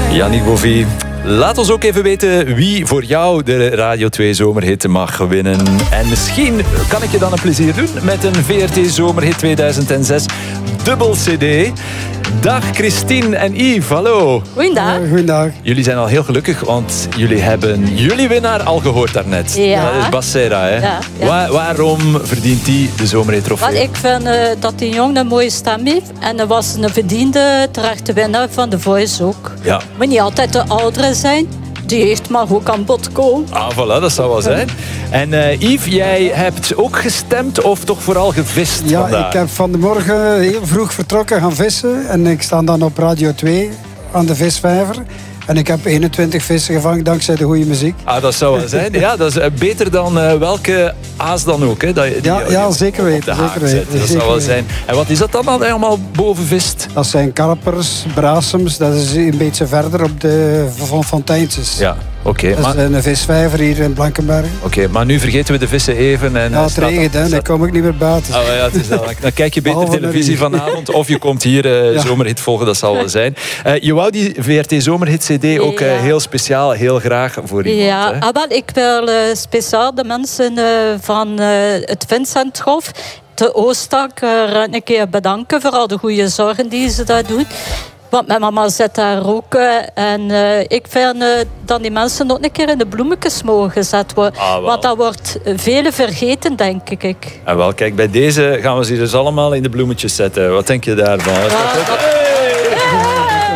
Yannick Bovie. Laat ons ook even weten wie voor jou de Radio 2 Zomerhit mag winnen. En misschien kan ik je dan een plezier doen met een VRT Zomerhit 2006 dubbel CD. Dag Christine en Yves, hallo. Goeiedag. Goeiedag. Jullie zijn al heel gelukkig, want jullie hebben jullie winnaar al gehoord daarnet. Ja. Dat is Bas Serra, hè? Ja. Waarom verdient hij de Zomerhit trofee? Want ik vind dat die jongen een mooie stem heeft. En hij was een verdiende terechte winnaar van The Voice ook. Ja. Maar niet altijd de ouderen zijn. Die heeft maar ook aan bod komen. Ah, voilà, dat zou wel zijn. En Yves, jij hebt ook gestemd of toch vooral gevist vandaag? Ja, ik heb vanmorgen heel vroeg vertrokken gaan vissen. En ik sta dan op Radio 2 aan de visvijver. En ik heb 21 vissen gevangen dankzij de goede muziek. Ah, dat zou wel zijn. Ja, dat is beter dan welke aas dan ook. Hè, dat je, Ja, zeker weten. Zeker weten. Dat zou wel zijn. En wat is dat dan allemaal boven vist? Dat zijn karpers, brasems. Dat is een beetje verder op de Fontijntjes. Ja, oké. Dat is een visvijver hier in Blankenberg. Oké, maar nu vergeten we de vissen even. En, ja, het regent, hè. Dan kom ik niet meer buiten. Oh, ja, het is dan kijk je beter televisie vanavond. Of je komt hier Zomerhit volgen, dat zal wel zijn. Je wou die VRT Zomerhit CD ook heel speciaal, heel graag voor iemand. Ja, hè? maar ik wil speciaal de mensen van het Vincenthof, de Oostak, een keer bedanken voor al de goede zorgen die ze daar doen. Want mijn mama zit daar ook. En ik vind dat die mensen ook een keer in de bloemetjes mogen gezet worden. Want dat wordt vele vergeten, denk ik. En wel, kijk, bij deze gaan we ze dus allemaal in de bloemetjes zetten. Wat denk je daarvan?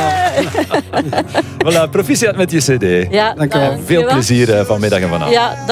Voilà, proficiat met je CD. Ja, dank u wel. Veel plezier vanmiddag en vanavond. Ja,